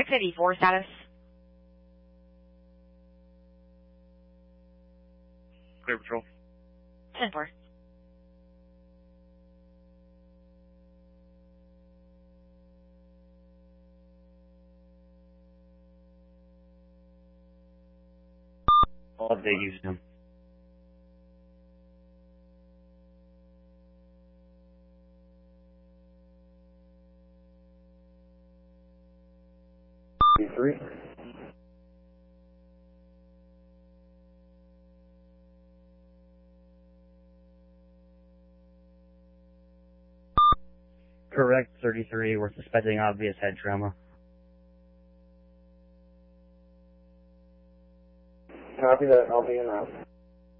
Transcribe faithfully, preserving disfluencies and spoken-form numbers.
six eighty-four status. Clear patrol. ten four. I'll update you soon. Three. Correct, thirty-three. We're suspecting obvious head trauma. Copy that. I'll be in now.